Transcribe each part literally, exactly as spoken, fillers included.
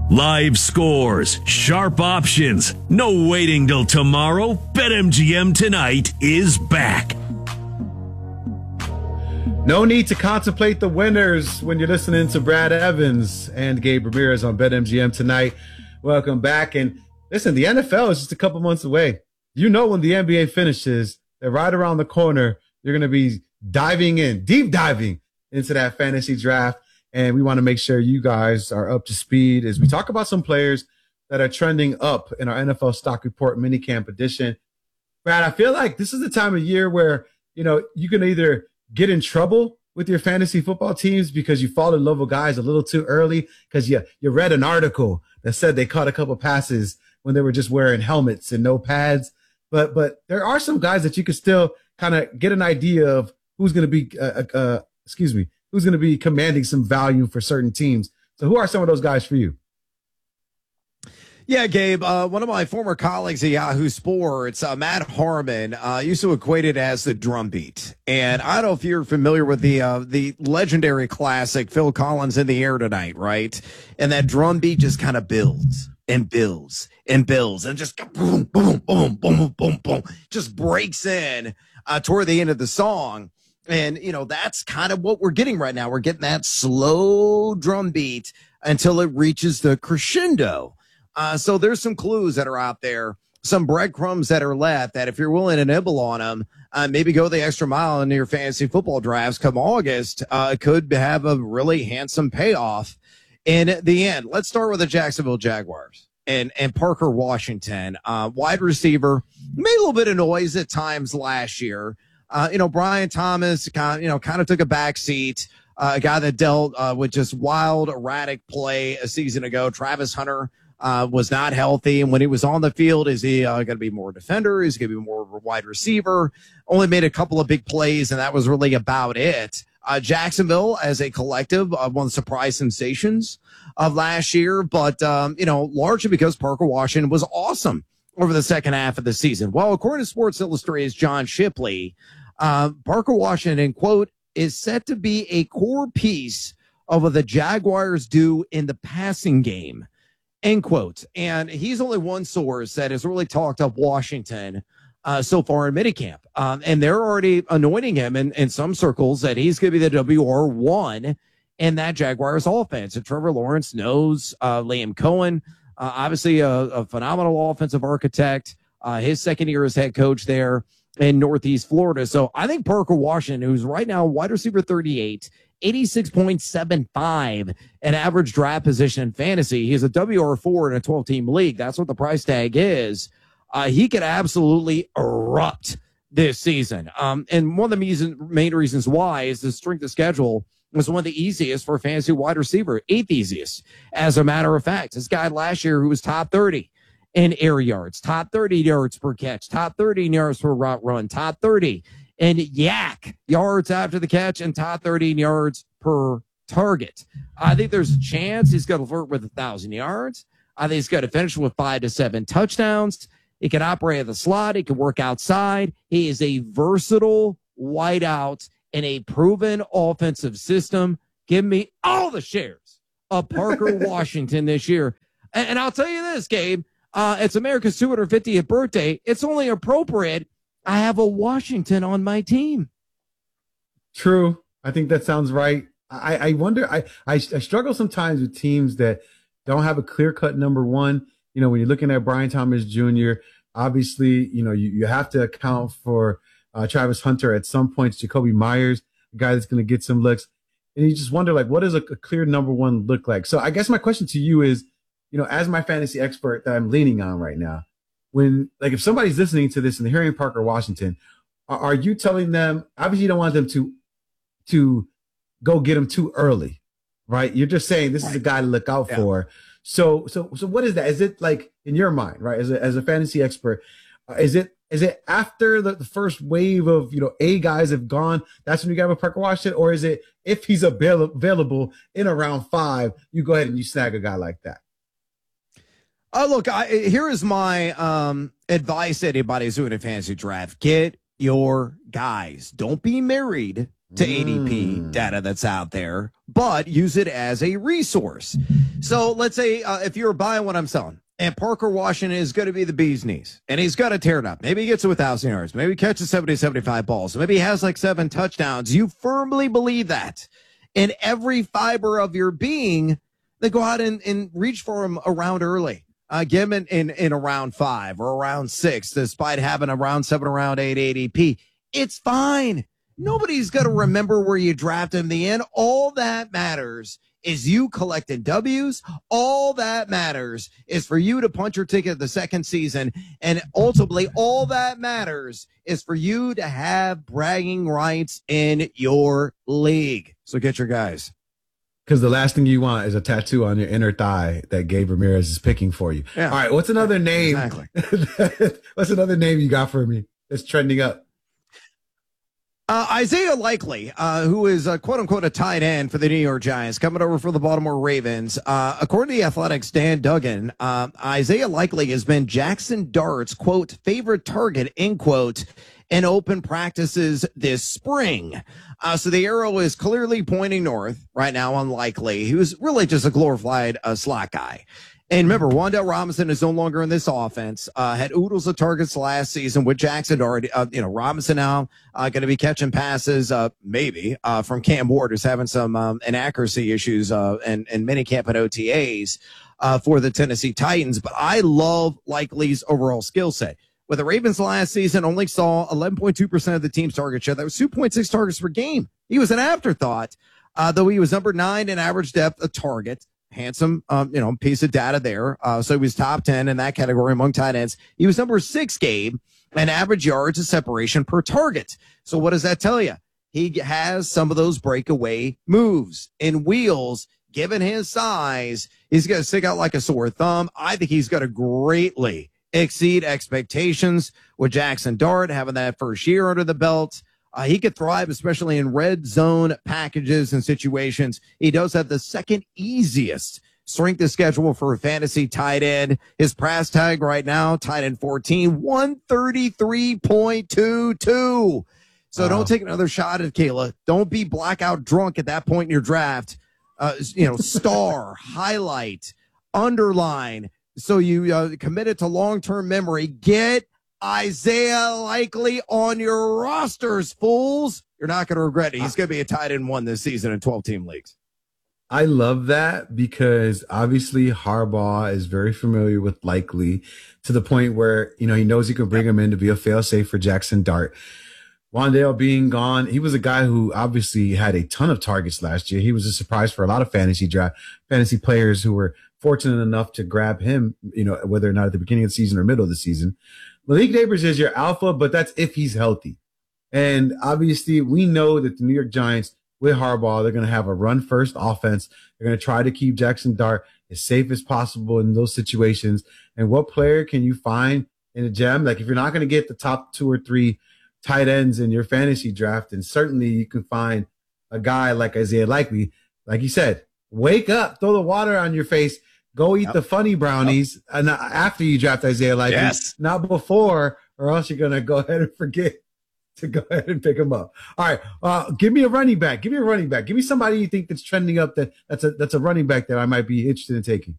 Live scores, sharp options, no waiting till tomorrow. BetMGM tonight is back. No need to contemplate the winners when you're listening to Brad Evans and Gabe Ramirez on BetMGM tonight. Welcome back. And listen, the N F L is just a couple months away. You know when the N B A finishes, they're right around the corner. You're going to be diving in, deep diving into that fantasy draft. And we want to make sure you guys are up to speed as we talk about some players that are trending up in our N F L Stock Report minicamp edition. Brad, I feel like this is the time of year where, you know, you can either get in trouble with your fantasy football teams because you fall in love with guys a little too early because you, you read an article that said they caught a couple passes when they were just wearing helmets and no pads. But but there are some guys that you can still kind of get an idea of who's going to be, uh, uh, excuse me, who's going to be commanding some value for certain teams. So who are some of those guys for you? Yeah, Gabe, uh, one of my former colleagues at Yahoo Sports, uh, Matt Harmon, uh, used to equate it as the drum beat. And I don't know if you're familiar with the uh, the legendary classic Phil Collins in the Air Tonight, right? And that drum beat just kind of builds and builds and builds and just boom, boom, boom, boom, boom, boom, just breaks in uh, toward the end of the song. And, you know, that's kind of what we're getting right now. We're getting that slow drum beat until it reaches the crescendo. Uh, so there's some clues that are out there, some breadcrumbs that are left that if you're willing to nibble on them, uh, maybe go the extra mile in your fantasy football drafts come August, uh, could have a really handsome payoff in the end. Let's start with the Jacksonville Jaguars and, and Parker Washington, uh, wide receiver, made a little bit of noise at times last year. Uh, you know, Brian Thomas, kind of, you know, kind of took a back seat. Uh, a guy that dealt uh, with just wild, erratic play a season ago. Travis Hunter uh, was not healthy, and when he was on the field, is he uh, going to be more defender? Is he going to be more of a wide receiver? Only made a couple of big plays, and that was really about it. Uh, Jacksonville, as a collective, uh, one of the surprise sensations of last year, but um, you know, largely because Parker Washington was awesome over the second half of the season. Well, according to Sports Illustrated's John Shipley, Uh, Parker Washington, quote, is set to be a core piece of what the Jaguars do in the passing game, end quote. And he's only one source that has really talked up Washington uh, so far in minicamp. Um, and they're already anointing him in, in some circles that he's going to be the W R one in that Jaguars offense. And Trevor Lawrence knows uh, Liam Cohen, uh, obviously a, a phenomenal offensive architect, uh, his second year as head coach there in Northeast Florida. So I think Parker Washington, who's right now wide receiver thirty-eight, eighty-six point seven five, an average draft position in fantasy. He's a W R four in a twelve-team league. That's what the price tag is. Uh, he could absolutely erupt this season. Um, and one of the reason, main reasons why is the strength of schedule was one of the easiest for a fantasy wide receiver, eighth easiest. As a matter of fact, this guy last year who was top thirty in air yards, top thirty yards per catch, top thirty yards per route run, top thirty and yak yards after the catch, and top thirty yards per target. I think there's a chance he's going to flirt with a thousand yards. I think he's going to finish with five to seven touchdowns. He can operate at the slot. He can work outside. He is a versatile wideout in a proven offensive system. Give me all the shares of Parker Washington this year. And, and I'll tell you this, Gabe, uh, it's America's two hundred fiftieth birthday. It's only appropriate I have a Washington on my team. True. I think that sounds right. I, I wonder, I, I, I struggle sometimes with teams that don't have a clear-cut number one. You know, when you're looking at Brian Thomas Junior, obviously, you know, you, you have to account for uh, Travis Hunter at some points, Jacoby Myers, a guy that's going to get some looks. And you just wonder, like, what does a, a clear number one look like? So I guess my question to you is, you know, as my fantasy expert that I'm leaning on right now, when, like, if somebody's listening to this and they're hearing Parker Washington, are, are you telling them, obviously you don't want them to, to go get him too early, right? You're just saying this right. is a guy to look out yeah. for. So, so, so what is that? Is it like in your mind, right? As a, as a fantasy expert, uh, is it, is it after the, the first wave of, you know, A guys have gone, that's when you got a Parker Washington? Or is it if he's avail- available in around five, you go ahead and you snag a guy like that? Uh, look, I, here is my um, advice to anybody who's doing a fantasy draft. Get your guys. Don't be married to A D P Mm. data that's out there, but use it as a resource. So let's say uh, if you're buying what I'm selling, and Parker Washington is going to be the bee's knees, and he's got to tear it up. Maybe he gets to one thousand yards. Maybe he catches seventy, seventy-five balls. Maybe he has like seven touchdowns. You firmly believe that in every fiber of your being, then go out and, and reach for him around early. Uh, give him in, in, in around five or around six, despite having around seven, around eight A D P. It's fine. Nobody's going to remember where you drafted him in the end. All that matters is you collecting W's. All that matters is for you to punch your ticket the second season. And ultimately, all that matters is for you to have bragging rights in your league. So get your guys. Because the last thing you want is a tattoo on your inner thigh that Gabe Ramirez is picking for you. Yeah. All right, what's another name? Exactly. What's another name you got for me that's trending up? Uh, Isaiah Likely, uh, who is a quote unquote a tight end for the New York Giants, coming over for the Baltimore Ravens. Uh, according to the Athletics, Dan Duggan, uh, Isaiah Likely has been Jackson Dart's quote favorite target, end quote, in open practices this spring. Uh, so the arrow is clearly pointing north right now on Likely, who's really just a glorified uh, slot guy. And remember, Wan'Dale Robinson is no longer in this offense. Uh, had oodles of targets last season with Jackson Dart. Uh, you know, Robinson now uh, going to be catching passes, uh, maybe uh, from Cam Ward, who's having some um, inaccuracy issues uh, and and minicamp and O T As uh, for the Tennessee Titans. But I love Likely's overall skill set. With the Ravens last season, only saw eleven point two percent of the team's target share. That was two point six targets per game. He was an afterthought, uh, though he was number nine in average depth of target. Handsome, um, you know, piece of data there. Uh, so he was top ten in that category among tight ends. He was number six, Gabe, and average yards of separation per target. So what does that tell you? He has some of those breakaway moves and wheels. Given his size, he's going to stick out like a sore thumb. I think he's going to greatly exceed expectations with Jackson Dart having that first year under the belt. Uh, he could thrive, especially in red zone packages and situations. He does have the second easiest strength of schedule for a fantasy tight end. His price tag right now, tight end fourteen, one thirty-three point two two. So wow. Don't take another shot at Kayla. Don't be blackout drunk at that point in your draft. Uh, you know, star, highlight, underline. So you uh, commit it to long-term memory. Get Isaiah Likely on your rosters, fools. You're not going to regret it. He's going to be a tight end one this season in twelve-team leagues. I love that because obviously Harbaugh is very familiar with Likely to the point where, you know, he knows he can bring him in to be a fail-safe for Jackson Dart. Wan'Dale being gone, he was a guy who obviously had a ton of targets last year. He was a surprise for a lot of fantasy draft, fantasy players who were fortunate enough to grab him, you know, whether or not at the beginning of the season or middle of the season. Malik Nabers is your alpha, but that's if he's healthy. And obviously, we know that the New York Giants, with Harbaugh, they're going to have a run-first offense. They're going to try to keep Jackson Dart as safe as possible in those situations. And what player can you find in a gem? Like, if you're not going to get the top two or three tight ends in your fantasy draft, and certainly you can find a guy like Isaiah Likely. Like you said, wake up, throw the water on your face. Go eat yep. the funny brownies yep. and after you draft Isaiah Likely, yes. not before, or else you're going to go ahead and forget to go ahead and pick him up. All right, uh, give me a running back. Give me a running back. Give me somebody you think that's trending up that that's a that's a running back that I might be interested in taking.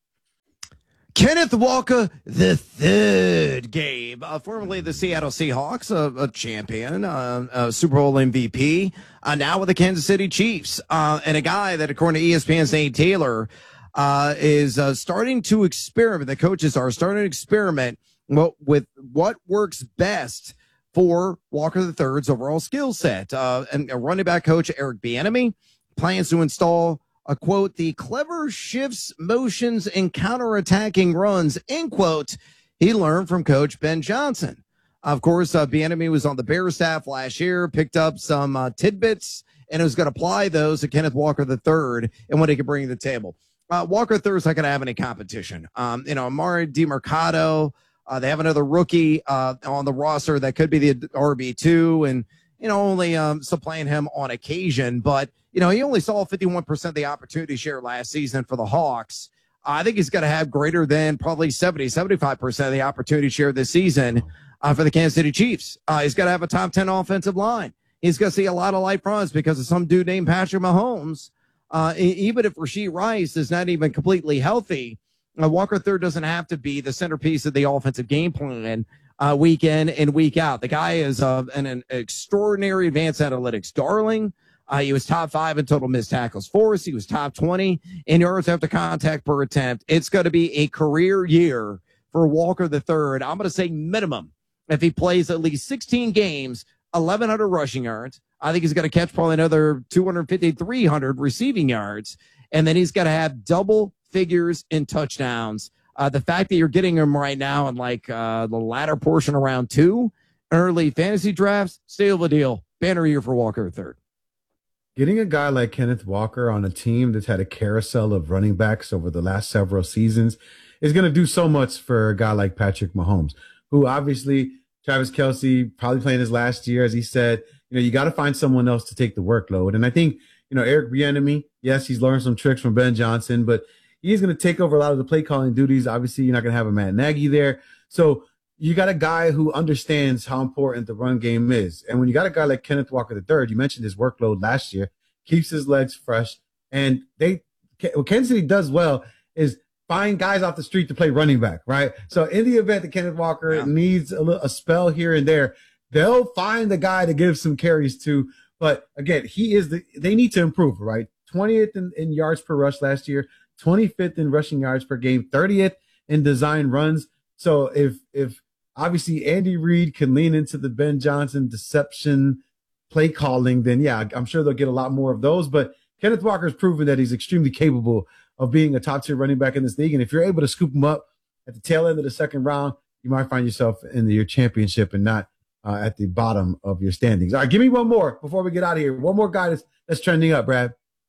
Kenneth Walker the third, Gabe, uh, formerly the Seattle Seahawks, uh, a champion, uh, a Super Bowl M V P, uh, now with the Kansas City Chiefs, uh, and a guy that, according to E S P N's Nate Taylor, Uh, is uh, starting to experiment. The coaches are starting to experiment well, with what works best for Walker the third's overall skill set. Uh, and a running back coach, Eric Bieniemy, plans to install a quote, the clever shifts, motions, and counterattacking runs, end quote, he learned from Coach Ben Johnson. Of course, uh, Bieniemy was on the Bears staff last year, picked up some uh, tidbits, and was going to apply those to Kenneth Walker the third and what he could bring to the table. Uh, Walker Thursday not going to have any competition. Um, you know, Amari DiMercato, uh, they have another rookie uh, on the roster that could be the R B two and, you know, only um, supplying him on occasion. But, you know, he only saw fifty-one percent of the opportunity share last season for the Hawks. Uh, I think he's going to have greater than probably seventy, seventy-five percent of the opportunity share this season uh, for the Kansas City Chiefs. Uh, he's got to have a top ten offensive line. he's going to see a lot of light fronts because of some dude named Patrick Mahomes. Uh, even if Rashee Rice is not even completely healthy, uh, Walker Third doesn't have to be the centerpiece of the offensive game plan uh, week in and week out. The guy is uh, an, an extraordinary advanced analytics darling. Uh, he was top five in total missed tackles force. He was top twenty in yards after contact per attempt. It's going to be a career year for Walker the Third. I'm going to say minimum if he plays at least sixteen games, eleven hundred rushing yards. I think he's going to catch probably another two fifty, three hundred receiving yards. And then he's going to have double figures in touchdowns. Uh, the fact that you're getting him right now in like uh, the latter portion of round two, early fantasy drafts, steal the deal. Banner year for Walker Third. Getting a guy like Kenneth Walker on a team that's had a carousel of running backs over the last several seasons is going to do so much for a guy like Patrick Mahomes, who obviously Travis Kelce probably playing his last year, as he said. You know, you got to find someone else to take the workload. And I think, you know, Eric Bieniemy, yes, he's learned some tricks from Ben Johnson, but he's going to take over a lot of the play calling duties. Obviously, you're not going to have a Matt Nagy there. So you got a guy who understands how important the run game is. And when you got a guy like Kenneth Walker the Third, you mentioned his workload last year, keeps his legs fresh. And they, what Kansas City does well is find guys off the street to play running back, right? So in the event that Kenneth Walker yeah. needs a, little, a spell here and there, they'll find the guy to give some carries to. But again, he is the, they need to improve, right? twentieth in, in yards per rush last year, twenty-fifth in rushing yards per game, thirtieth in design runs. So if, if obviously Andy Reid can lean into the Ben Johnson deception play calling, then yeah, I'm sure they'll get a lot more of those. But Kenneth Walker has proven that he's extremely capable of being a top tier running back in this league. And if you're able to scoop him up at the tail end of the second round, you might find yourself in your championship and not uh, at the bottom of your standings. All right, give me one more before we get out of here. One more guy that's, that's trending up, Brad.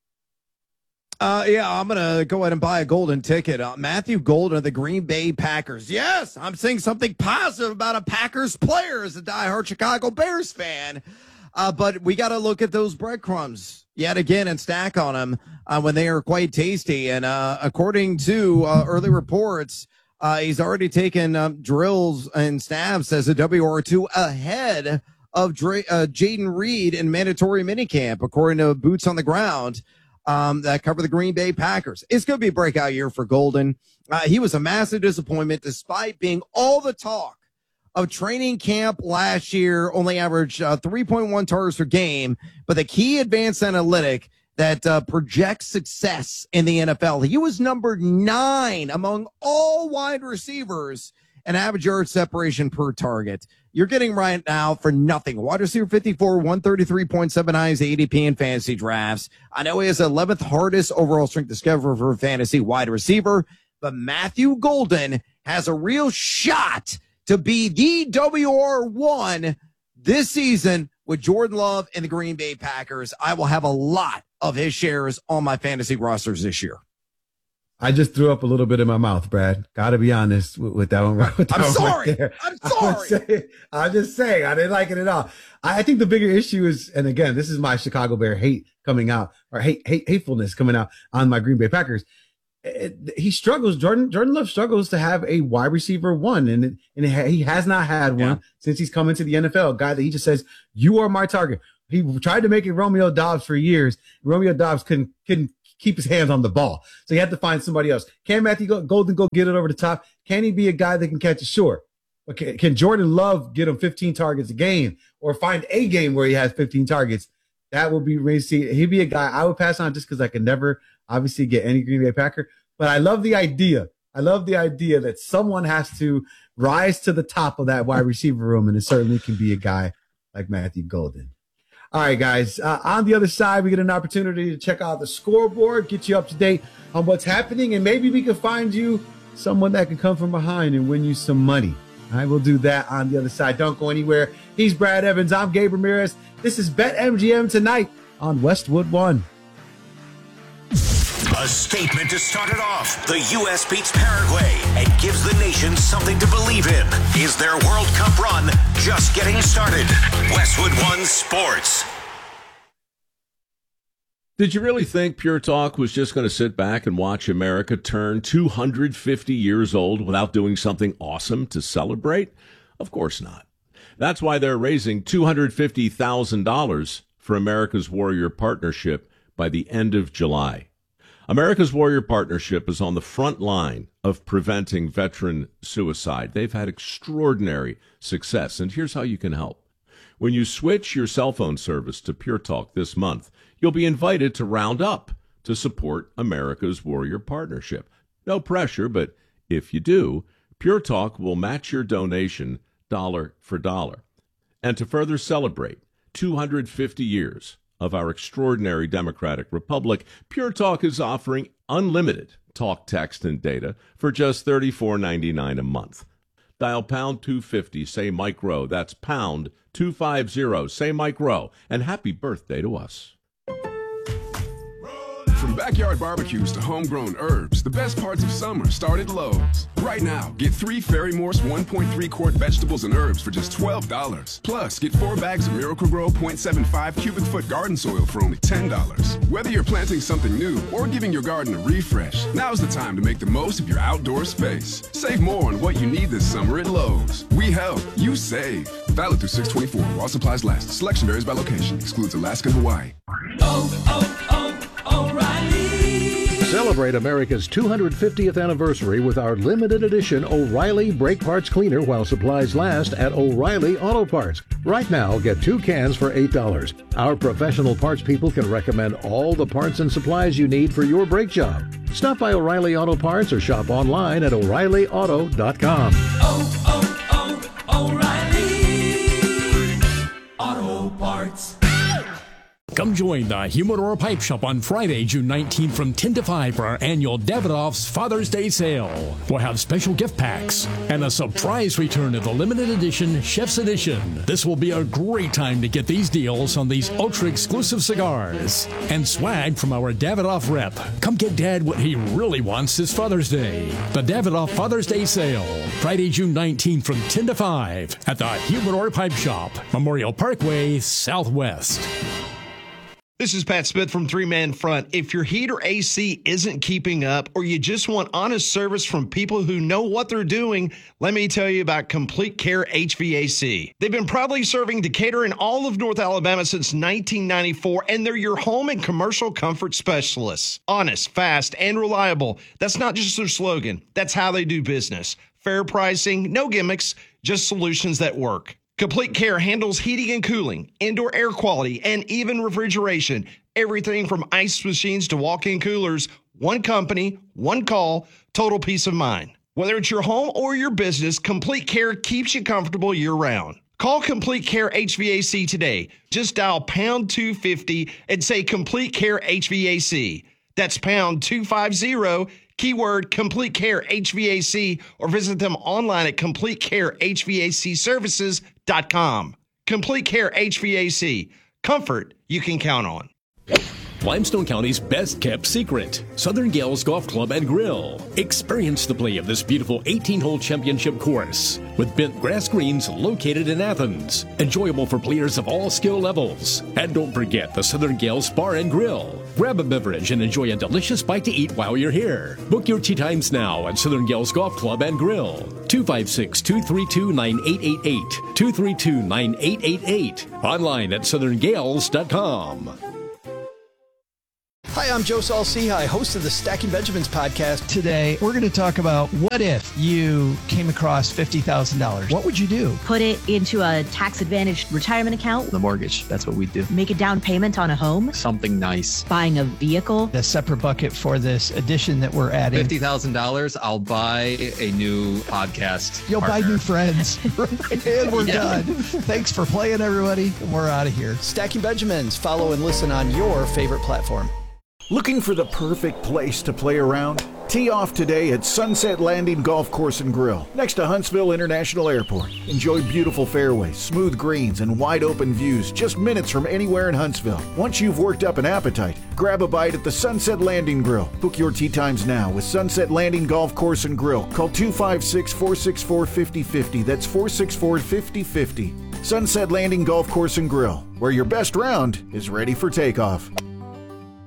Uh, yeah, I'm going to go ahead and buy a golden ticket. Uh, Matthew Golden of the Green Bay Packers. Yes, I'm saying something positive about a Packers player as a diehard Chicago Bears fan. Uh, but we got to look at those breadcrumbs yet again and stack on them uh, when they are quite tasty. And uh, according to uh, early reports, uh, he's already taken um, drills and snaps as a W R two ahead of Dre- uh, Jaden Reed in mandatory minicamp, according to Boots on the Ground um, that cover the Green Bay Packers. It's going to be a breakout year for Golden. Uh, he was a massive disappointment despite being all the talk of training camp last year, only averaged uh, three point one targets per game. But the key advanced analytic that uh, projects success in the N F L, he was number nine among all wide receivers in average yard separation per target. You're getting right now for nothing. Wide receiver fifty-four, one thirty-three point seven nine is the A D P in fantasy drafts. I know he has the eleventh hardest overall strength discovery for fantasy wide receiver, but Matthew Golden has a real shot to be the W R one this season with Jordan Love and the Green Bay Packers. I will have a lot of his shares on my fantasy rosters this year. I just threw up a little bit in my mouth, Brad. Got to be honest with, with that one. With that I'm one sorry. Right there. I'm sorry. Saying, I'm just saying. I didn't like it at all. I, I think the bigger issue is, and again, this is my Chicago Bear hate coming out, or hate, hate hatefulness coming out on my Green Bay Packers. It, he struggles. Jordan Jordan Love struggles to have a wide receiver one, and it, and it, he has not had one yeah. since he's come into the N F L. A guy that he just says, "You are my target." He tried to make it Romeo Doubs for years. Romeo Doubs couldn't couldn't keep his hands on the ball, so he had to find somebody else. Can Matthew Golden go get it over the top? Can he be a guy that can catch it short? Okay, can Jordan Love get him fifteen targets a game, or find a game where he has fifteen targets? That would be crazy. He'd be a guy I would pass on just because I could never obviously get any Green Bay Packer. But I love the idea. I love the idea that someone has to rise to the top of that wide receiver room, and it certainly can be a guy like Matthew Golden. All right, guys. Uh, on the other side, we get an opportunity to check out the scoreboard, get you up to date on what's happening, and maybe we can find you someone that can come from behind and win you some money. I will do that on the other side. Don't go anywhere. He's Brad Evans. I'm Gabe Ramirez. This is BetMGM Tonight on Westwood One. A statement to start it off. The U S beats Paraguay and gives the nation something to believe in. Is their World Cup run just getting started? Westwood One Sports. Did you really think Pure Talk was just going to sit back and watch America turn two hundred fifty years old without doing something awesome to celebrate? Of course not. That's why they're raising two hundred fifty thousand dollars for America's Warrior Partnership by the end of July. America's Warrior Partnership is on the front line of preventing veteran suicide. They've had extraordinary success, and here's how you can help. When you switch your cell phone service to Pure Talk this month, you'll be invited to round up to support America's Warrior Partnership. No pressure, but if you do, Pure Talk will match your donation dollar for dollar. And to further celebrate two hundred fifty years of our extraordinary democratic republic, Pure Talk is offering unlimited talk, text, and data for just thirty-four ninety-nine a month. Dial pound two fifty, say Mike Rowe. That's pound two fifty, say Mike Rowe. And happy birthday to us. From backyard barbecues to homegrown herbs, the best parts of summer start at Lowe's. Right now, get three Fairy Morse one point three quart vegetables and herbs for just twelve dollars. Plus, get four bags of Miracle-Gro point seven five cubic foot garden soil for only ten dollars. Whether you're planting something new or giving your garden a refresh, now's the time to make the most of your outdoor space. Save more on what you need this summer at Lowe's. We help, you save. Valid through six twenty-four while supplies last. Selection varies by location. Excludes Alaska and Hawaii. Oh, oh, oh, O'Reilly. Celebrate America's two hundred fiftieth anniversary with our limited edition O'Reilly Brake Parts Cleaner while supplies last at O'Reilly Auto Parts. Right now, get two cans for eight dollars. Our professional parts people can recommend all the parts and supplies you need for your brake job. Stop by O'Reilly Auto Parts or shop online at O'Reilly Auto dot com. Oh, oh, oh, O'Reilly Auto Parts. Come join the Humidor Pipe Shop on Friday, June nineteenth from ten to five for our annual Davidoff's Father's Day sale. We'll have special gift packs and a surprise return of the limited edition Chef's Edition. This will be a great time to get these deals on these ultra-exclusive cigars. And swag from our Davidoff rep. Come get Dad what he really wants this Father's Day. The Davidoff Father's Day sale, Friday, June nineteenth from ten to five at the Humidor Pipe Shop, Memorial Parkway, Southwest. This is Pat Smith from Three Man Front. If your heat or A C isn't keeping up or you just want honest service from people who know what they're doing, let me tell you about Complete Care H V A C. They've been proudly serving Decatur and all of North Alabama since nineteen ninety-four, and they're your home and commercial comfort specialists. Honest, fast, and reliable. That's not just their slogan. That's how they do business. Fair pricing, no gimmicks, just solutions that work. Complete Care handles heating and cooling, indoor air quality, and even refrigeration. Everything from ice machines to walk-in coolers. One company, one call, total peace of mind. Whether it's your home or your business, Complete Care keeps you comfortable year-round. Call Complete Care H V A C today. Just dial pound two fifty and say Complete Care H V A C. That's pound two fifty, keyword Complete Care H V A C, or visit them online at complete care h v a c services dot com. Complete Care H V A C. Comfort you can count on. Limestone County's best-kept secret, Southern Gales Golf Club and Grill. Experience the play of this beautiful eighteen-hole championship course with bent grass greens located in Athens. Enjoyable for players of all skill levels. And don't forget the Southern Gales Bar and Grill. Grab a beverage and enjoy a delicious bite to eat while you're here. Book your tee times now at Southern Gales Golf Club and Grill. two five six, two three two, nine eight eight eight. two three two, nine eight eight eight. Online at southern gales dot com. Hi, I'm Joe Saul-Sehy, host of the Stacking Benjamins podcast. Today, we're going to talk about what if you came across fifty thousand dollars? What would you do? Put it into a tax-advantaged retirement account. The mortgage, that's what we do. Make a down payment on a home. Something nice. Buying a vehicle. A separate bucket for this addition that we're adding. fifty thousand dollars, I'll buy a new podcast You'll partner. buy new friends. And we're yeah. done. Thanks for playing, everybody. We're out of here. Stacking Benjamins. Follow and listen on your favorite platform. Looking for the perfect place to play around? Tee off today at Sunset Landing Golf Course and Grill, next to Huntsville International Airport. Enjoy beautiful fairways, smooth greens, and wide-open views just minutes from anywhere in Huntsville. Once you've worked up an appetite, grab a bite at the Sunset Landing Grill. Book your tee times now with Sunset Landing Golf Course and Grill. Call two five six, four six four, five zero five zero. That's four six four, five zero five zero. Sunset Landing Golf Course and Grill, where your best round is ready for takeoff.